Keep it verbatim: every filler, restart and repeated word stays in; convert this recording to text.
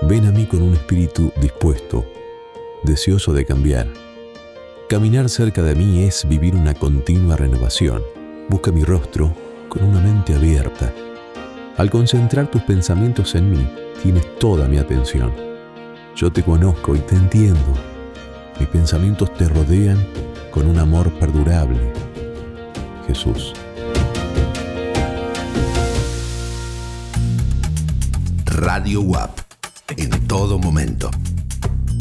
Ven a mí con un espíritu dispuesto, deseoso de cambiar. Caminar cerca de mí es vivir una continua renovación. Busca mi rostro con una mente abierta. Al concentrar tus pensamientos en mí, tienes toda mi atención. Yo te conozco y te entiendo. Mis pensamientos te rodean con un amor perdurable. Jesús. Radio W A P, en todo momento.